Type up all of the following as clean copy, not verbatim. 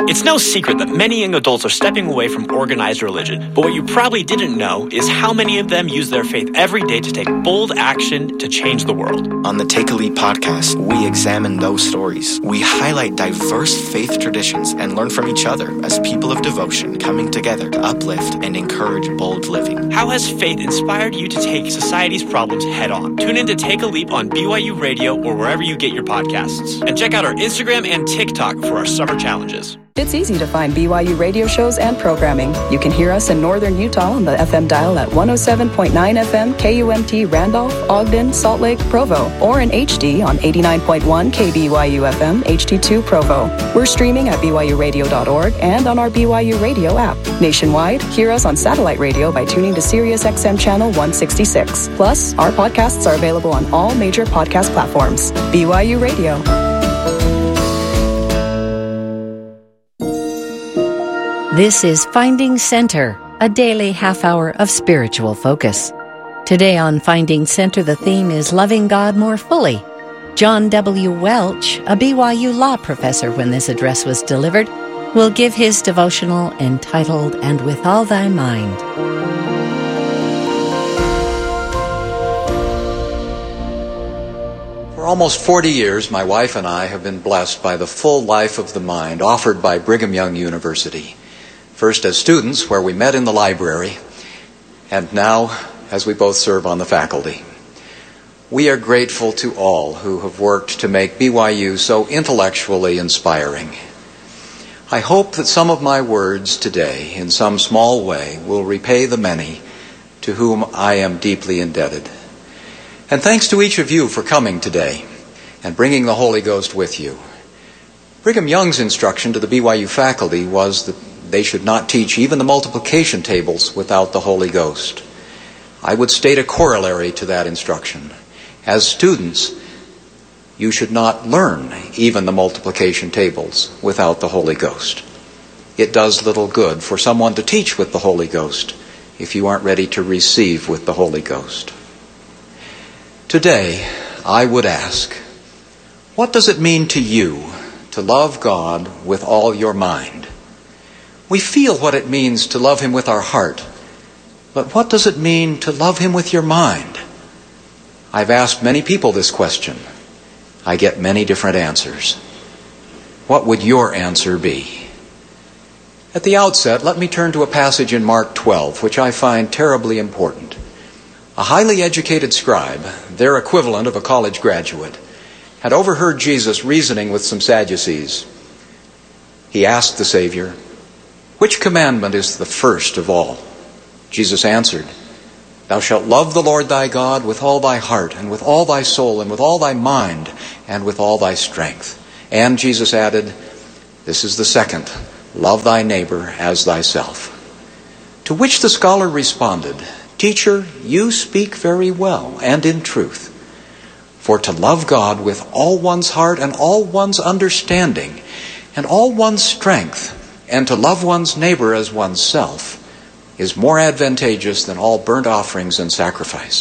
It's no secret that many young adults are stepping away from organized religion, but what you probably didn't know is how many of them use their faith every day to take bold action to change the world. On the Take a Leap podcast, we examine those stories. We highlight diverse faith traditions and learn from each other as people of devotion coming together to uplift and encourage bold living. How has faith inspired you to take society's problems head on? Tune in to Take a Leap on BYU Radio or wherever you get your podcasts. And check out our Instagram and TikTok for our summer challenges. It's easy to find BYU radio shows and programming. You can hear us in northern Utah on the FM dial at 107.9 FM KUMT Randolph, Ogden, Salt Lake, Provo, or in HD on 89.1 KBYU FM HD2 Provo. We're streaming at BYURadio.org and on our BYU Radio app. Nationwide, hear us on satellite radio by tuning to Sirius XM Channel 166. Plus, our podcasts are available on all major podcast platforms. BYU Radio. This is Finding Center, a daily half hour of spiritual focus. Today on Finding Center, the theme is Loving God More Fully. John W. Welch, a BYU law professor when this address was delivered, will give his devotional entitled, And With All Thy Mind. For almost 40 years, my wife and I have been blessed by the full life of the mind offered by Brigham Young University. First as students, where we met in the library, and now as we both serve on the faculty. We are grateful to all who have worked to make BYU so intellectually inspiring. I hope that some of my words today, in some small way, will repay the many to whom I am deeply indebted. And thanks to each of you for coming today and bringing the Holy Ghost with you. Brigham Young's instruction to the BYU faculty was that they should not teach even the multiplication tables without the Holy Ghost. I would state a corollary to that instruction. As students, you should not learn even the multiplication tables without the Holy Ghost. It does little good for someone to teach with the Holy Ghost if you aren't ready to receive with the Holy Ghost. Today, I would ask, what does it mean to you to love God with all your mind? We feel what it means to love Him with our heart, but what does it mean to love Him with your mind? I've asked many people this question. I get many different answers. What would your answer be? At the outset, let me turn to a passage in Mark 12, which I find terribly important. A highly educated scribe, their equivalent of a college graduate, had overheard Jesus reasoning with some Sadducees. He asked the Savior, "Which commandment is the first of all?" Jesus answered, "Thou shalt love the Lord thy God with all thy heart, and with all thy soul, and with all thy mind, and with all thy strength." And Jesus added, "This is the second, love thy neighbor as thyself." To which the scholar responded, "Teacher, you speak very well, and in truth. For to love God with all one's heart, and all one's understanding, and all one's strength, and to love one's neighbor as oneself, is more advantageous than all burnt offerings and sacrifice."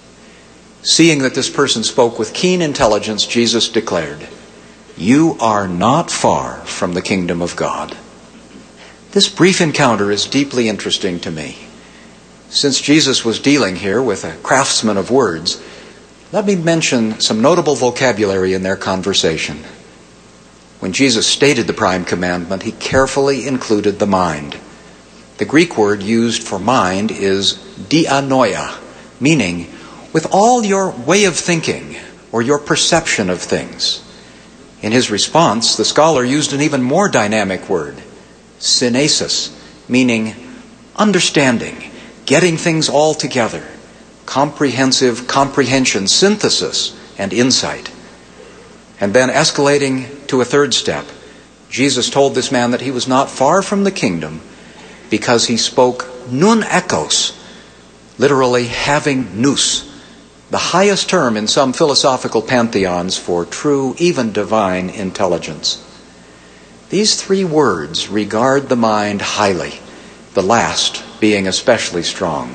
Seeing that this person spoke with keen intelligence, Jesus declared, "You are not far from the kingdom of God." This brief encounter is deeply interesting to me. Since Jesus was dealing here with a craftsman of words, let me mention some notable vocabulary in their conversation. When Jesus stated the prime commandment, he carefully included the mind. The Greek word used for mind is dianoia, meaning with all your way of thinking or your perception of things. In his response, the scholar used an even more dynamic word, synesis, meaning understanding, getting things all together, comprehensive comprehension, synthesis, and insight. And then escalating to a third step, Jesus told this man that he was not far from the kingdom because he spoke nun ekos, literally having nous, the highest term in some philosophical pantheons for true, even divine intelligence. These three words regard the mind highly, the last being especially strong.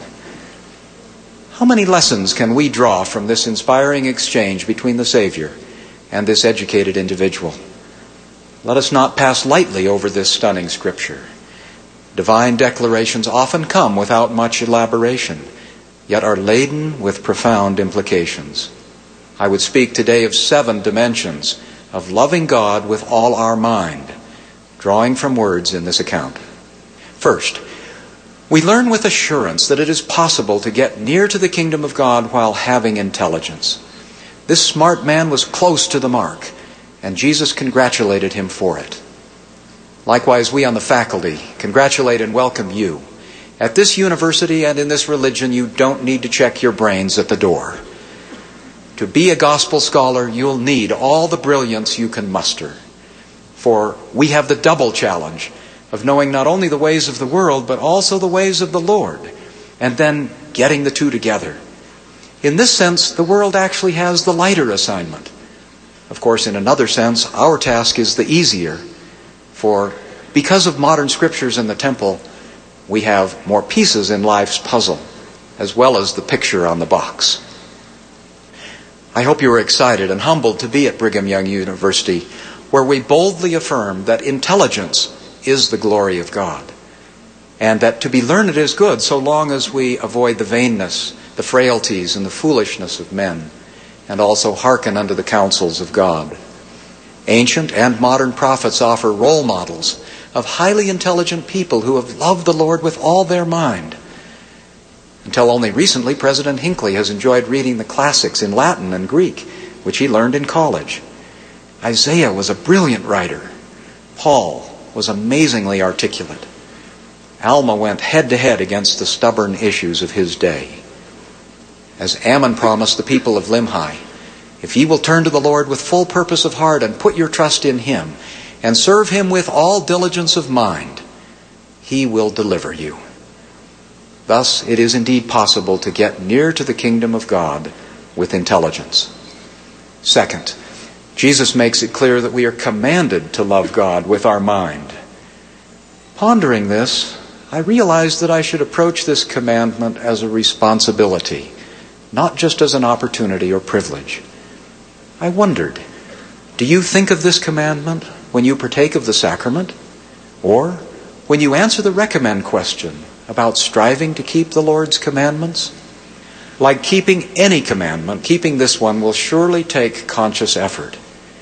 How many lessons can we draw from this inspiring exchange between the Savior and this educated individual? Let us not pass lightly over this stunning scripture. Divine declarations often come without much elaboration, yet are laden with profound implications. I would speak today of 7 dimensions of loving God with all our mind, drawing from words in this account. First, we learn with assurance that it is possible to get near to the kingdom of God while having intelligence. This smart man was close to the mark, and Jesus congratulated him for it. Likewise, we on the faculty congratulate and welcome you. At this university and in this religion, you don't need to check your brains at the door. To be a gospel scholar, you'll need all the brilliance you can muster. For we have the double challenge of knowing not only the ways of the world, but also the ways of the Lord, and then getting the two together. In this sense, the world actually has the lighter assignment. Of course, in another sense, our task is the easier. For because of modern scriptures in the temple, we have more pieces in life's puzzle, as well as the picture on the box. I hope you are excited and humbled to be at Brigham Young University, where we boldly affirm that intelligence is the glory of God, and that to be learned is good so long as we avoid the vainness, the frailties, and the foolishness of men, and also hearken unto the counsels of God. Ancient and modern prophets offer role models of highly intelligent people who have loved the Lord with all their mind. Until only recently, President Hinckley has enjoyed reading the classics in Latin and Greek, which he learned in college. Isaiah was a brilliant writer. Paul was amazingly articulate. Alma went head-to-head against the stubborn issues of his day. As Ammon promised the people of Limhi, if ye will turn to the Lord with full purpose of heart and put your trust in him and serve him with all diligence of mind, he will deliver you. Thus, it is indeed possible to get near to the kingdom of God with intelligence. Second, Jesus makes it clear that we are commanded to love God with our mind. Pondering this, I realized that I should approach this commandment as a responsibility, not just as an opportunity or privilege. I wondered, do you think of this commandment when you partake of the sacrament? Or when you answer the recommend question about striving to keep the Lord's commandments? Like keeping any commandment, keeping this one will surely take conscious effort.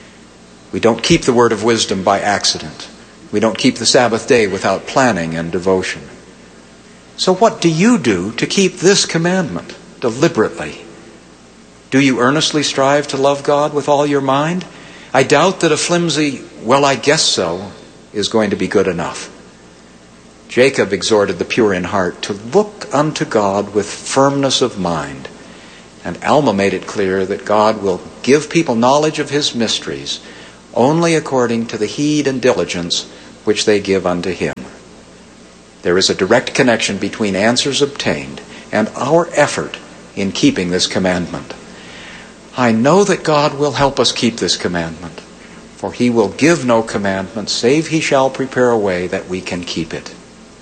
We don't keep the word of wisdom by accident. We don't keep the Sabbath day without planning and devotion. So what do you do to keep this commandment deliberately? Do you earnestly strive to love God with all your mind? I doubt that a flimsy, well, I guess so, is going to be good enough. Jacob exhorted the pure in heart to look unto God with firmness of mind. And Alma made it clear that God will give people knowledge of his mysteries only according to the heed and diligence which they give unto him. There is a direct connection between answers obtained and our effort in keeping this commandment. I know that God will help us keep this commandment, for he will give no commandment save he shall prepare a way that we can keep it.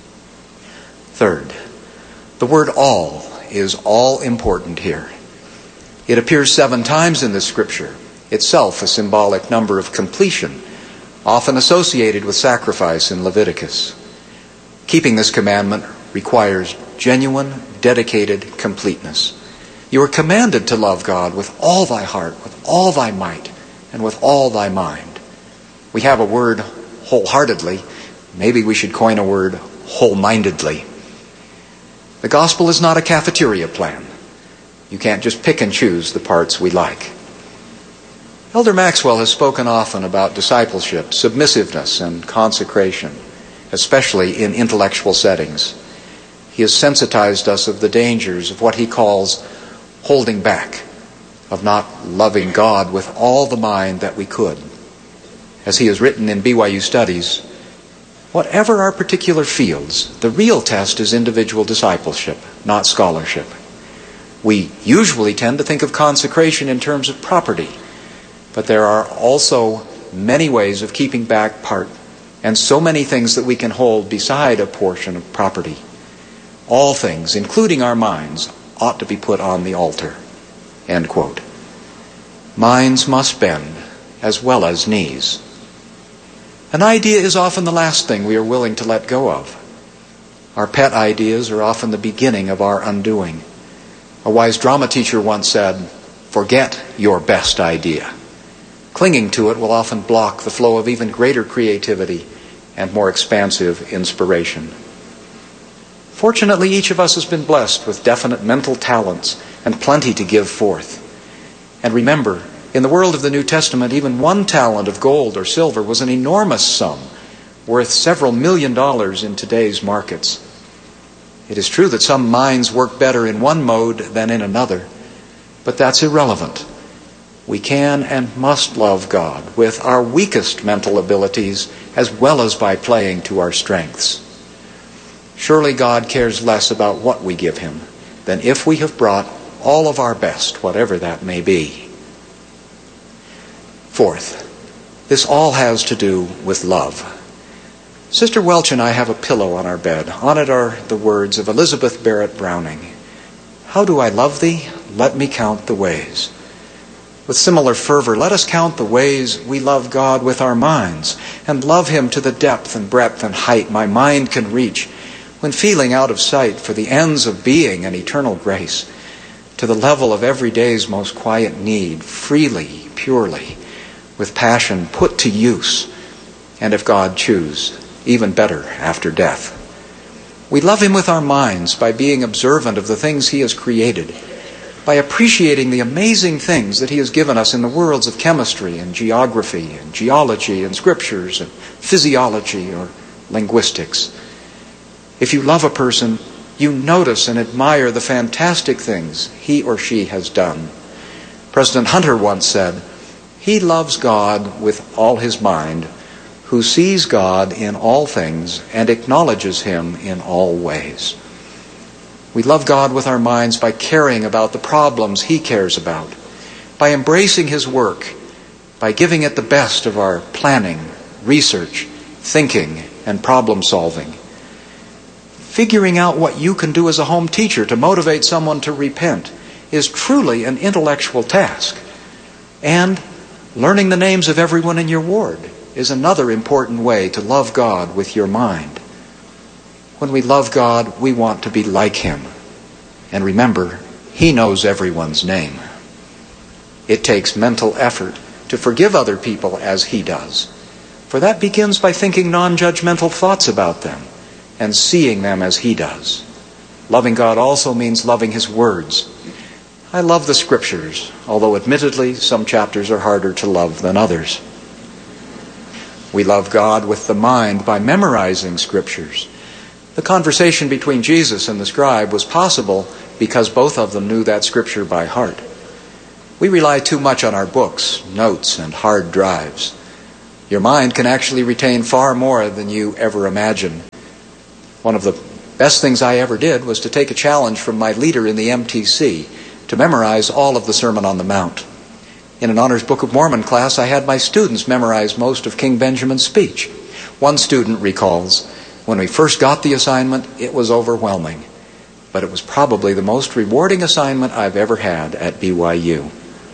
Third, the word all is all important here. It appears 7 times in the scripture, itself a symbolic number of completion, often associated with sacrifice in Leviticus. Keeping this commandment requires genuine, dedicated completeness. You are commanded to love God with all thy heart, with all thy might, and with all thy mind. We have a word, wholeheartedly. Maybe we should coin a word, whole-mindedly. The gospel is not a cafeteria plan. You can't just pick and choose the parts we like. Elder Maxwell has spoken often about discipleship, submissiveness, and consecration, especially in intellectual settings. He has sensitized us of the dangers of what he calls holding back, of not loving God with all the mind that we could. As he has written in BYU Studies, whatever our particular fields, the real test is individual discipleship, not scholarship. We usually tend to think of consecration in terms of property, but there are also many ways of keeping back part, and so many things that we can hold beside a portion of property. All things, including our minds, ought to be put on the altar. End quote. Minds must bend as well as knees. An idea is often the last thing we are willing to let go of. Our pet ideas are often the beginning of our undoing. A wise drama teacher once said, "Forget your best idea." Clinging to it will often block the flow of even greater creativity and more expansive inspiration. Fortunately, each of us has been blessed with definite mental talents and plenty to give forth. And remember, in the world of the New Testament, even 1 talent of gold or silver was an enormous sum, worth several $million in today's markets. It is true that some minds work better in one mode than in another, but that's irrelevant. We can and must love God with our weakest mental abilities as well as by playing to our strengths. Surely God cares less about what we give him than if we have brought all of our best, whatever that may be. Fourth, this all has to do with love. Sister Welch and I have a pillow on our bed. On it are the words of Elizabeth Barrett Browning. "How do I love thee? Let me count the ways." With similar fervor, let us count the ways we love God with our minds and love him to the depth and breadth and height my mind can reach when feeling out of sight for the ends of being and eternal grace, to the level of every day's most quiet need, freely, purely, with passion put to use, and if God choose, even better after death. We love him with our minds by being observant of the things he has created, by appreciating the amazing things that he has given us in the worlds of chemistry and geography and geology and scriptures and physiology or linguistics. If you love a person, you notice and admire the fantastic things he or she has done. President Hunter once said, "He loves God with all his mind, who sees God in all things and acknowledges him in all ways." We love God with our minds by caring about the problems he cares about, by embracing his work, by giving it the best of our planning, research, thinking, and problem solving. Figuring out what you can do as a home teacher to motivate someone to repent is truly an intellectual task. And learning the names of everyone in your ward is another important way to love God with your mind. When we love God, we want to be like him. And remember, he knows everyone's name. It takes mental effort to forgive other people as he does, for that begins by thinking non-judgmental thoughts about them and seeing them as he does. Loving God also means loving his words. I love the scriptures, although admittedly some chapters are harder to love than others. We love God with the mind by memorizing scriptures. The conversation between Jesus and the scribe was possible because both of them knew that scripture by heart. We rely too much on our books, notes, and hard drives. Your mind can actually retain far more than you ever imagine. One of the best things I ever did was to take a challenge from my leader in the MTC to memorize all of the Sermon on the Mount. In an Honors Book of Mormon class, I had my students memorize most of King Benjamin's speech. One student recalls, "When we first got the assignment, it was overwhelming, but it was probably the most rewarding assignment I've ever had at BYU."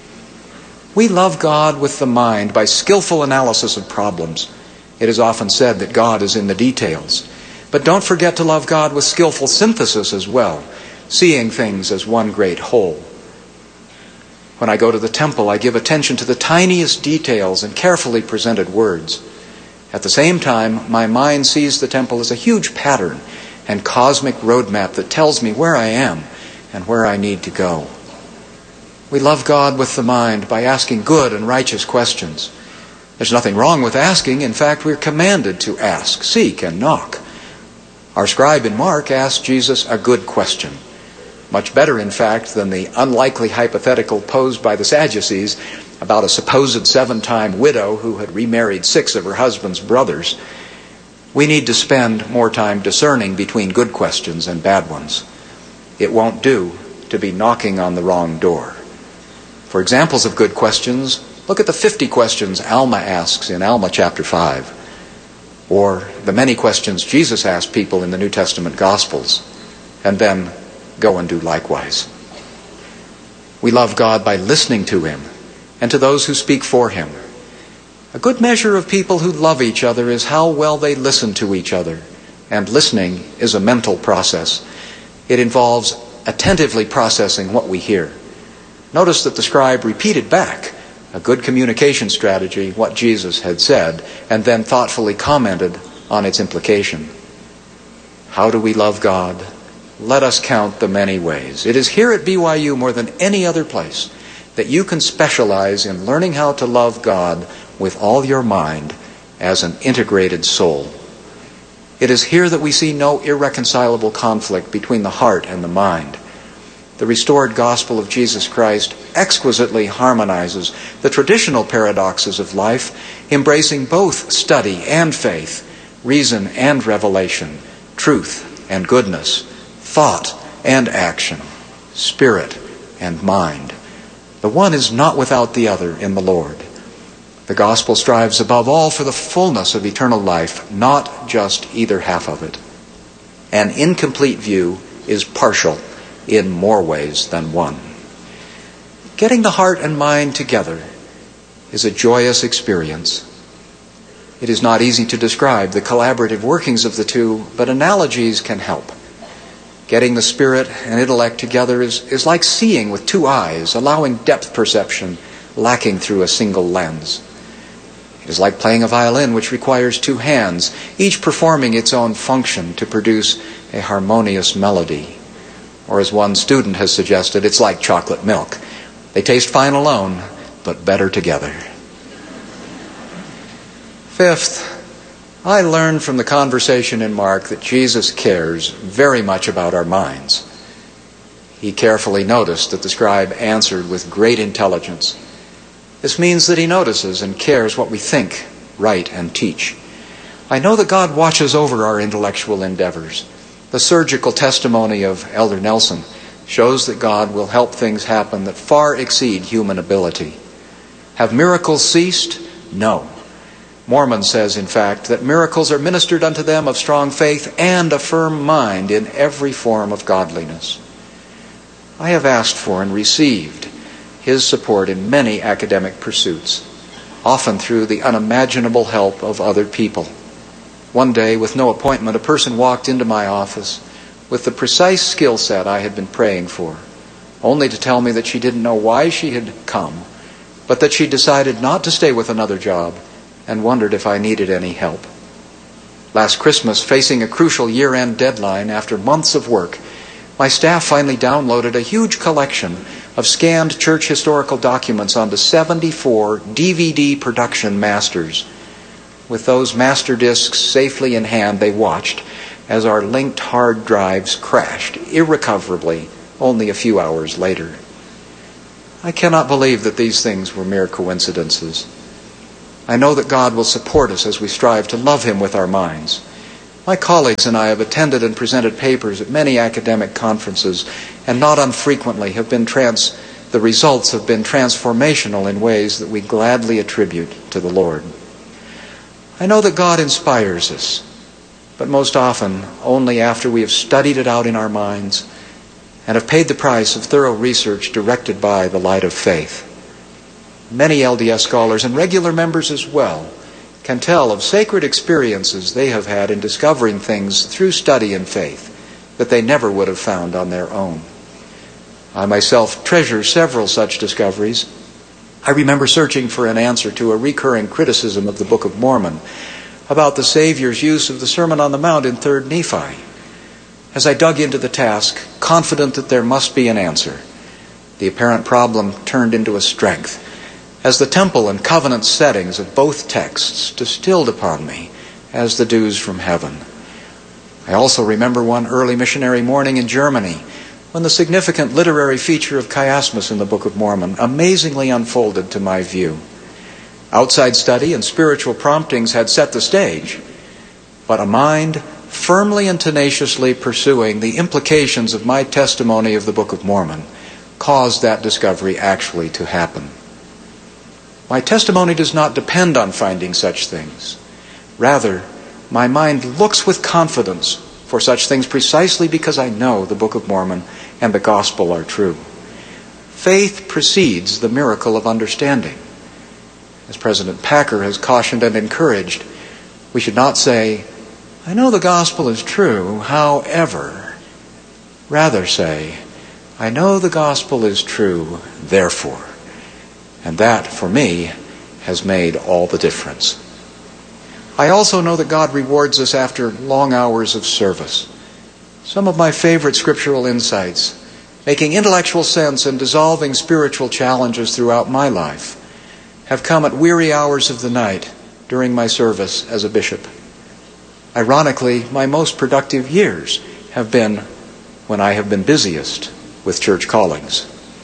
We love God with the mind by skillful analysis of problems. It is often said that God is in the details. But don't forget to love God with skillful synthesis as well, seeing things as one great whole. When I go to the temple, I give attention to the tiniest details and carefully presented words. At the same time, my mind sees the temple as a huge pattern and cosmic roadmap that tells me where I am and where I need to go. We love God with the mind by asking good and righteous questions. There's nothing wrong with asking. In fact, we're commanded to ask, seek, and knock. Our scribe in Mark asked Jesus a good question. Much better, in fact, than the unlikely hypothetical posed by the Sadducees about a supposed 7-time widow who had remarried 6 of her husband's brothers. We need to spend more time discerning between good questions and bad ones. It won't do to be knocking on the wrong door. For examples of good questions, look at the 50 questions Alma asks in Alma chapter 5, or the many questions Jesus asked people in the New Testament Gospels, and then go and do likewise. We love God by listening to him and to those who speak for him. A good measure of people who love each other is how well they listen to each other. And listening is a mental process. It involves attentively processing what we hear. Notice that the scribe repeated back, a good communication strategy, what Jesus had said, and then thoughtfully commented on its implication. How do we love God? Let us count the many ways. It is here at BYU more than any other place that you can specialize in learning how to love God with all your mind as an integrated soul. It is here that we see no irreconcilable conflict between the heart and the mind. The restored gospel of Jesus Christ exquisitely harmonizes the traditional paradoxes of life, embracing both study and faith, reason and revelation, truth and goodness, thought and action, spirit and mind. The one is not without the other in the Lord. The gospel strives above all for the fullness of eternal life, not just either half of it. An incomplete view is partial in more ways than one. Getting the heart and mind together is a joyous experience. It is not easy to describe the collaborative workings of the two, but analogies can help. Getting the spirit and intellect together is like seeing with two eyes, allowing depth perception lacking through a single lens. It is like playing a violin which requires two hands, each performing its own function to produce a harmonious melody. Or as one student has suggested, it's like chocolate milk. They taste fine alone, but better together. Fifth, I learned from the conversation in Mark that Jesus cares very much about our minds. He carefully noticed that the scribe answered with great intelligence. This means that he notices and cares what we think, write, and teach. I know that God watches over our intellectual endeavors. The surgical testimony of Elder Nelson shows that God will help things happen that far exceed human ability. Have miracles ceased? No. Mormon says, in fact, that miracles are ministered unto them of strong faith and a firm mind in every form of godliness. I have asked for and received his support in many academic pursuits, often through the unimaginable help of other people. One day, with no appointment, a person walked into my office with the precise skill set I had been praying for, only to tell me that she didn't know why she had come, but that she decided not to stay with another job and wondered if I needed any help. Last Christmas, facing a crucial year-end deadline after months of work, my staff finally downloaded a huge collection of scanned church historical documents onto 74 DVD production masters. With those master discs safely in hand, they watched as our linked hard drives crashed irrecoverably only a few hours later. I cannot believe that these things were mere coincidences. I know that God will support us as we strive to love Him with our minds. My colleagues and I have attended and presented papers at many academic conferences, and not unfrequently the results have been transformational in ways that we gladly attribute to the Lord. I know that God inspires us, but most often only after we have studied it out in our minds and have paid the price of thorough research directed by the light of faith. Many LDS scholars and regular members as well can tell of sacred experiences they have had in discovering things through study and faith that they never would have found on their own. I myself treasure several such discoveries. I remember searching for an answer to a recurring criticism of the Book of Mormon about the Savior's use of the Sermon on the Mount in 3rd Nephi. As I dug into the task, confident that there must be an answer, the apparent problem turned into a strength, as the temple and covenant settings of both texts distilled upon me as the dews from heaven. I also remember one early missionary morning in Germany when the significant literary feature of chiasmus in the Book of Mormon amazingly unfolded to my view. Outside study and spiritual promptings had set the stage, but a mind firmly and tenaciously pursuing the implications of my testimony of the Book of Mormon caused that discovery actually to happen. My testimony does not depend on finding such things. Rather, my mind looks with confidence for such things precisely because I know the Book of Mormon and the Gospel are true. Faith precedes the miracle of understanding. As President Packer has cautioned and encouraged, we should not say, I know the gospel is true, however. Rather say, I know the gospel is true, therefore. And that, for me, has made all the difference. I also know that God rewards us after long hours of service. Some of my favorite scriptural insights, making intellectual sense and dissolving spiritual challenges throughout my life, have come at weary hours of the night during my service as a bishop. Ironically, my most productive years have been when I have been busiest with church callings.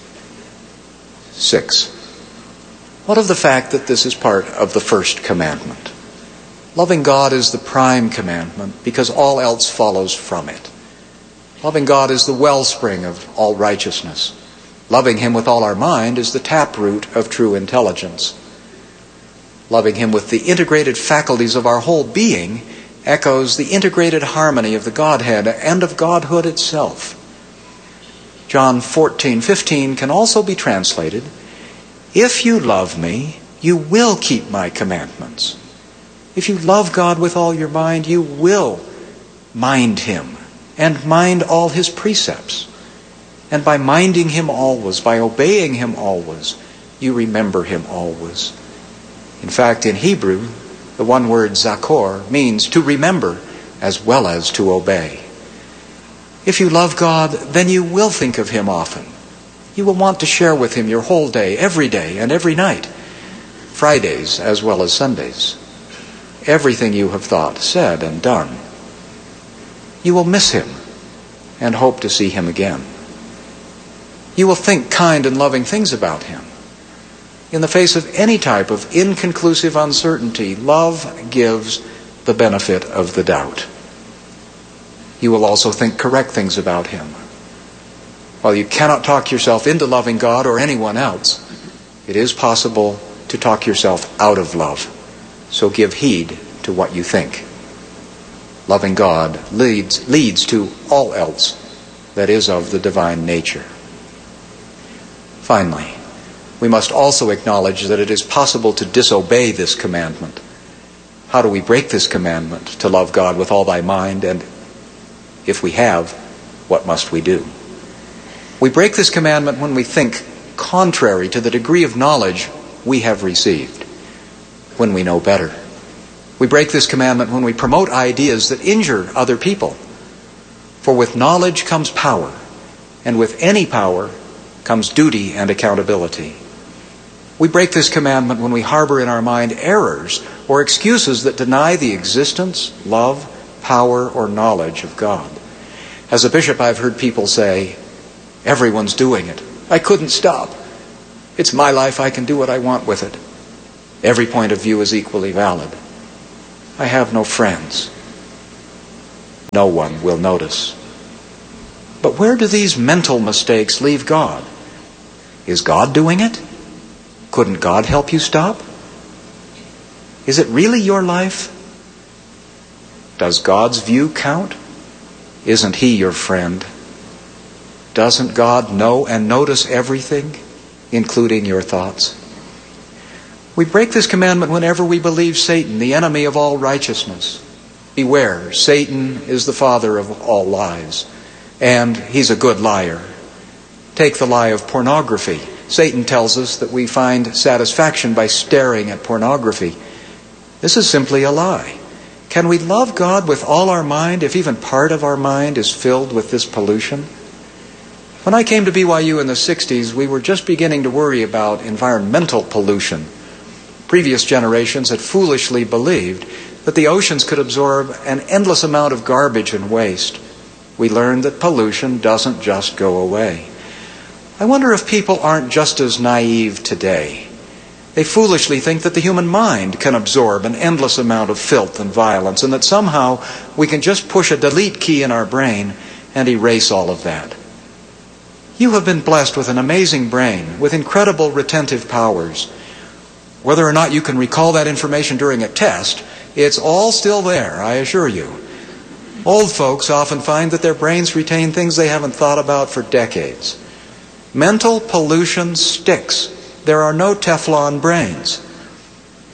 6. What of the fact that this is part of the first commandment? Loving God is the prime commandment because all else follows from it. Loving God is the wellspring of all righteousness. Loving Him with all our mind is the taproot of true intelligence. Loving Him with the integrated faculties of our whole being echoes the integrated harmony of the Godhead and of Godhood itself. John 14:15 can also be translated, if you love me, you will keep my commandments. If you love God with all your mind, you will mind Him and mind all His precepts. And by minding Him always, by obeying Him always, you remember Him always. In fact, in Hebrew, the one word zakor means to remember as well as to obey. If you love God, then you will think of Him often. You will want to share with Him your whole day and every night, Fridays as well as Sundays. Everything you have thought, said, and done. You will miss Him and hope to see Him again. You will think kind and loving things about Him. In the face of any type of inconclusive uncertainty, love gives the benefit of the doubt. You will also think correct things about Him. While you cannot talk yourself into loving God or anyone else, it is possible to talk yourself out of love. So give heed to what you think. Loving God leads to all else that is of the divine nature. Finally, we must also acknowledge that it is possible to disobey this commandment. How do we break this commandment to love God with all thy mind? And if we have, what must we do? We break this commandment when we think contrary to the degree of knowledge we have received, when we know better. We break this commandment when we promote ideas that injure other people. For with knowledge comes power, and with any power comes duty and accountability. We break this commandment when we harbor in our mind errors or excuses that deny the existence, love, power, or knowledge of God. As a bishop, I've heard people say, everyone's doing it. I couldn't stop. It's my life. I can do what I want with it. Every point of view is equally valid. I have no friends. No one will notice. But where do these mental mistakes leave God? Is God doing it? Couldn't God help you stop? Is it really your life? Does God's view count? Isn't He your friend? Doesn't God know and notice everything, including your thoughts? We break this commandment whenever we believe Satan, the enemy of all righteousness. Beware, Satan is the father of all lies, and he's a good liar. Take the lie of pornography. Satan tells us that we find satisfaction by staring at pornography. This is simply a lie. Can we love God with all our mind if even part of our mind is filled with this pollution? When I came to BYU in the 60s, we were just beginning to worry about environmental pollution. Previous generations had foolishly believed that the oceans could absorb an endless amount of garbage and waste. We learned that pollution doesn't just go away. I wonder if people aren't just as naive today. They foolishly think that the human mind can absorb an endless amount of filth and violence, and that somehow we can just push a delete key in our brain and erase all of that. You have been blessed with an amazing brain, with incredible retentive powers. Whether or not you can recall that information during a test, it's all still there, I assure you. Old folks often find that their brains retain things they haven't thought about for decades. Mental pollution sticks. There are no Teflon brains.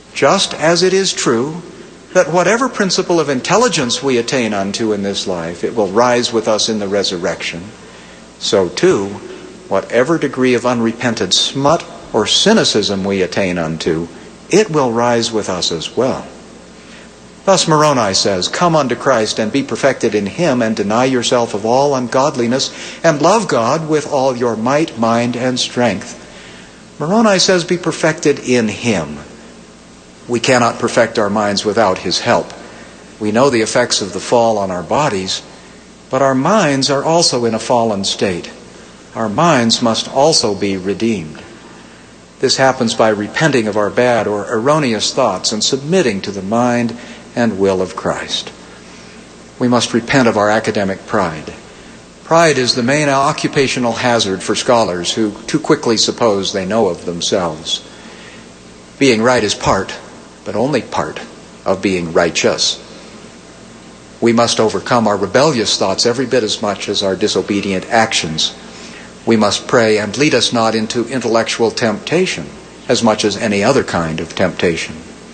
Just as it is true that whatever principle of intelligence we attain unto in this life, it will rise with us in the resurrection, so too, whatever degree of unrepented smut or cynicism we attain unto, it will rise with us as well. Thus Moroni says, "Come unto Christ and be perfected in Him, and deny yourself of all ungodliness, and love God with all your might, mind, and strength." Moroni says, be perfected in Him. We cannot perfect our minds without His help. We know the effects of the fall on our bodies, but our minds are also in a fallen state. Our minds must also be redeemed. This happens by repenting of our bad or erroneous thoughts and submitting to the mind and will of Christ. We must repent of our academic pride. Pride is the main occupational hazard for scholars who too quickly suppose they know of themselves. Being right is part, but only part, of being righteous. We must overcome our rebellious thoughts every bit as much as our disobedient actions. We must pray, and lead us not into intellectual temptation as much as any other kind of temptation.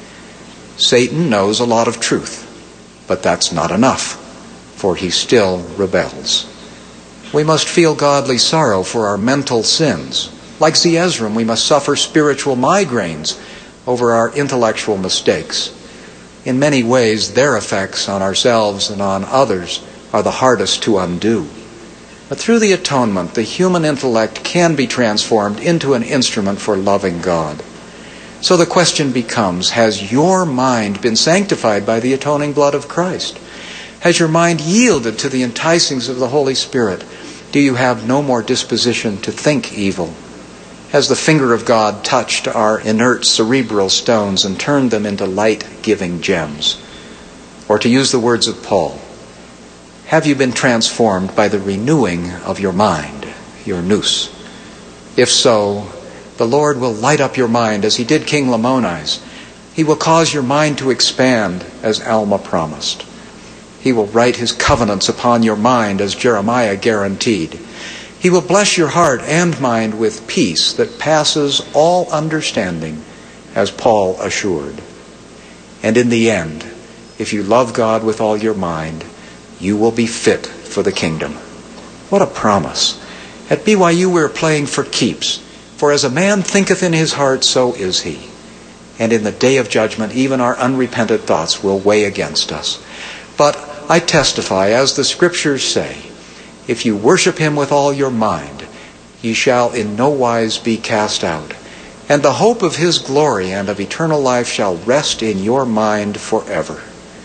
Satan knows a lot of truth, but that's not enough, for he still rebels. We must feel godly sorrow for our mental sins. Like Zeezrom, we must suffer spiritual migraines over our intellectual mistakes. In many ways, their effects on ourselves and on others are the hardest to undo. But through the atonement, the human intellect can be transformed into an instrument for loving God. So the question becomes, has your mind been sanctified by the atoning blood of Christ? Has your mind yielded to the enticings of the Holy Spirit? Do you have no more disposition to think evil? Has the finger of God touched our inert cerebral stones and turned them into light-giving gems? Or to use the words of Paul, have you been transformed by the renewing of your mind, your nous? If so, the Lord will light up your mind as He did King Lamoni's. He will cause your mind to expand as Alma promised. He will write His covenants upon your mind as Jeremiah guaranteed. He will bless your heart and mind with peace that passes all understanding, as Paul assured. And in the end, if you love God with all your mind, you will be fit for the kingdom. What a promise. At BYU we're playing for keeps. For as a man thinketh in his heart, so is he. And in the day of judgment, even our unrepented thoughts will weigh against us. But I testify, as the Scriptures say, if you worship Him with all your mind, ye shall in no wise be cast out. And the hope of His glory and of eternal life shall rest in your mind forever.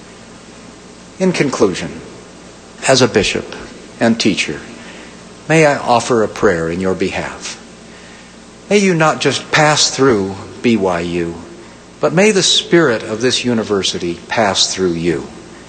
In conclusion, as a bishop and teacher, may I offer a prayer in your behalf. May you not just pass through BYU, but may the spirit of this university pass through you.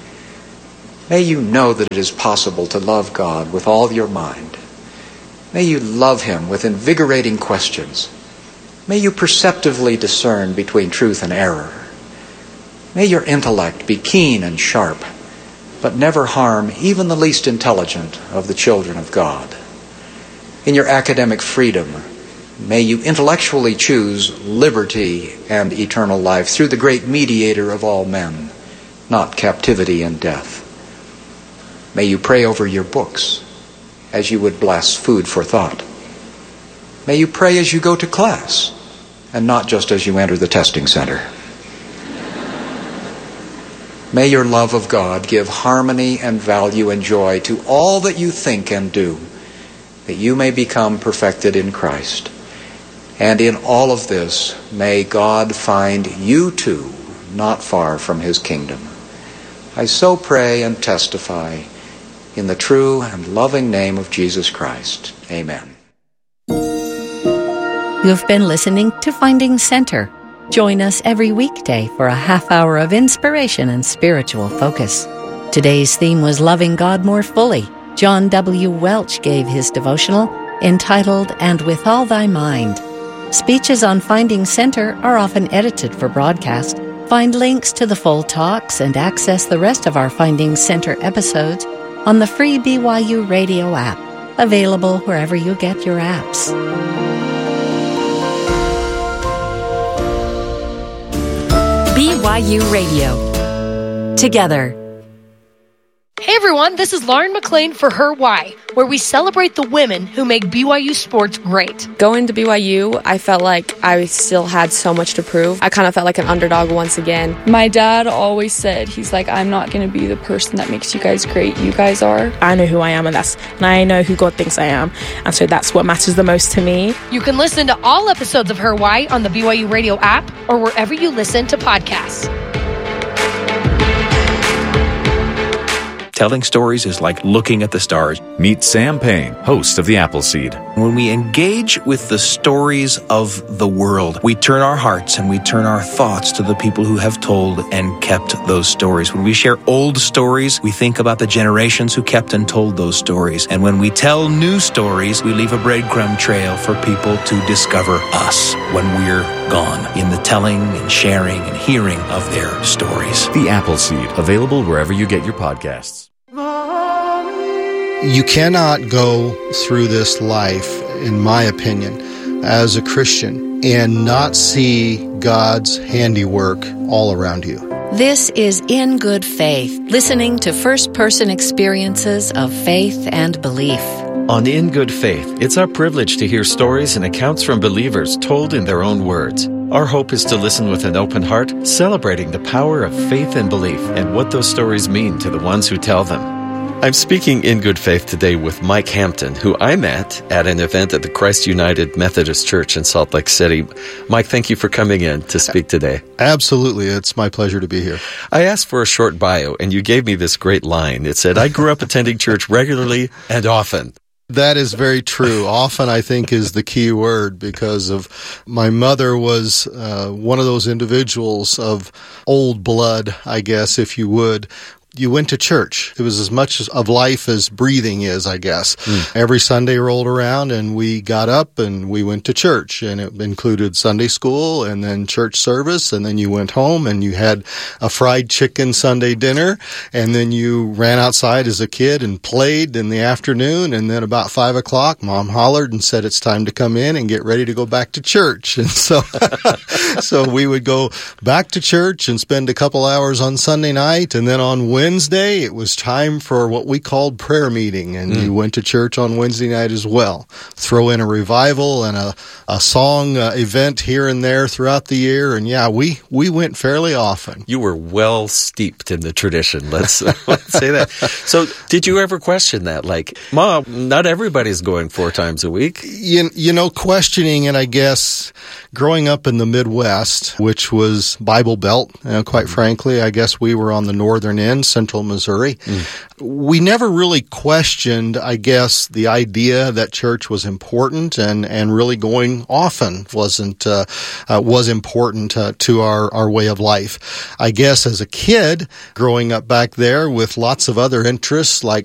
May you know that it is possible to love God with all your mind. May you love Him with invigorating questions. May you perceptively discern between truth and error. May your intellect be keen and sharp, but never harm even the least intelligent of the children of God. In your academic freedom, may you intellectually choose liberty and eternal life through the great mediator of all men, not captivity and death. May you pray over your books as you would bless food for thought. May you pray as you go to class and not just as you enter the testing center. May your love of God give harmony and value and joy to all that you think and do, that you may become perfected in Christ. And in all of this, may God find you too not far from His kingdom. I so pray and testify in the true and loving name of Jesus Christ. Amen. You've been listening to Finding Center. Join us every weekday for a half hour of inspiration and spiritual focus. Today's theme was Loving God More Fully. John W. Welch gave his devotional entitled, And With All Thy Mind. Speeches on Finding Center are often edited for broadcast. Find links to the full talks and access the rest of our Finding Center episodes on the free BYU Radio app, available wherever you get your apps. BYU Radio. Together. Hey everyone, this is Lauren McLean for Her Why, where we celebrate the women who make BYU sports great. Going to BYU, I felt like I still had so much to prove. I kind of felt like an underdog once again. My dad always said, he's like, I'm not going to be the person that makes you guys great. You guys are. I know who I am, and I know who God thinks I am. And so that's what matters the most to me. You can listen to all episodes of Her Why on the BYU Radio app or wherever you listen to podcasts. Telling stories is like looking at the stars. Meet Sam Payne, host of The Appleseed. When we engage with the stories of the world, we turn our hearts and we turn our thoughts to the people who have told and kept those stories. When we share old stories, we think about the generations who kept and told those stories. And when we tell new stories, we leave a breadcrumb trail for people to discover us when we're gone in the telling and sharing and hearing of their stories. The Appleseed, available wherever you get your podcasts. You cannot go through this life, in my opinion, as a Christian and not see God's handiwork all around you. This is In Good Faith, listening to first-person experiences of faith and belief. On In Good Faith, it's our privilege to hear stories and accounts from believers told in their own words. Our hope is to listen with an open heart, celebrating the power of faith and belief and what those stories mean to the ones who tell them. I'm speaking in good faith today with Mike Hampton, who I met at an event at the Christ United Methodist Church in Salt Lake City. Mike, thank you for coming in to speak today. Absolutely. It's my pleasure to be here. I asked for a short bio, and you gave me this great line. It said, I grew up attending church regularly and often. That is very true. Often, I think, is the key word, because of my mother was one of those individuals of old blood, I guess, if you would. You went to church. It was as much of life as breathing is, I guess. Every Sunday rolled around and we got up and we went to church, and it included Sunday school and then church service, and then you went home and you had a fried chicken Sunday dinner, and then you ran outside as a kid and played in the afternoon, and then about 5 o'clock, Mom hollered and said it's time to come in and get ready to go back to church. And so, so we would go back to church and spend a couple hours on Sunday night, and then on Wednesday, it was time for what we called prayer meeting, and you went to church on Wednesday night as well. Throw in a revival and a song event here and there throughout the year, and yeah, we went fairly often. You were well steeped in the tradition, let's say that. So did you ever question that? Like, Mom, not everybody's going 4 times a week. You know, questioning it, I guess, growing up in the Midwest, which was Bible Belt, quite frankly, I guess we were on the northern end, central Missouri. We never really questioned, I guess, the idea that church was important, and really going often was important to our way of life. I guess as a kid, growing up back there with lots of other interests like